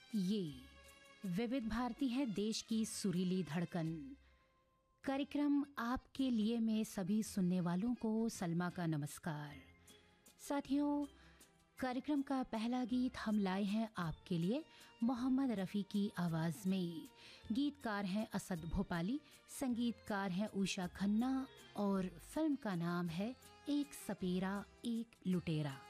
ये विविध भारती है, देश की सुरीली धड़कन। कार्यक्रम आपके लिए में सभी सुनने वालों को सलमा का नमस्कार। साथियों, कार्यक्रम का पहला गीत हम लाए हैं आपके लिए मोहम्मद रफ़ी की आवाज़ में। गीतकार हैं असद भोपाली, संगीतकार हैं उषा खन्ना और फिल्म का नाम है एक सपेरा एक लुटेरा।